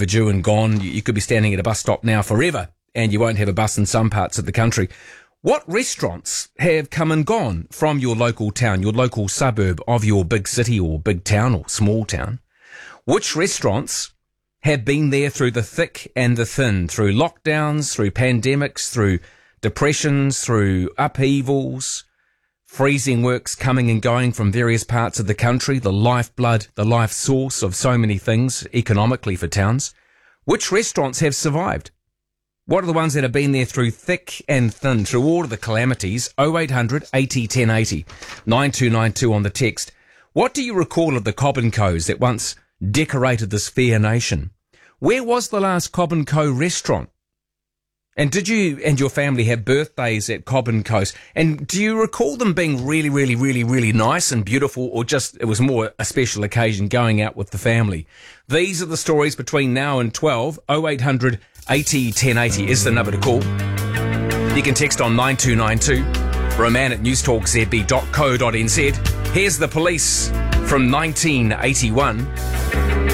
overdue and gone. You could be standing at a bus stop now forever, and you won't have a bus in some parts of the country. What restaurants have come and gone from your local town, your local suburb of your big city or big town or small town? Which restaurants have been there through the thick and the thin, through lockdowns, through pandemics, through depressions, through upheavals, freezing works coming and going from various parts of the country, the lifeblood, the life source of so many things economically for towns? Which restaurants have survived? What are the ones that have been there through thick and thin, through all of the calamities? 0800 80 1080, 9292 on the text. What do you recall of the Cobb & Co's that once decorated this fair nation? Where was the last Cobb & Co restaurant? And did you and your family have birthdays at Cobb & Co's? And do you recall them being really, really, really, really nice and beautiful, or just it was more a special occasion going out with the family? These are the stories between now and 12. 0800 80 1080 is the number to call. You can text on 9292. Roman at newstalkzb.co.nz. Here's the Police from 1981.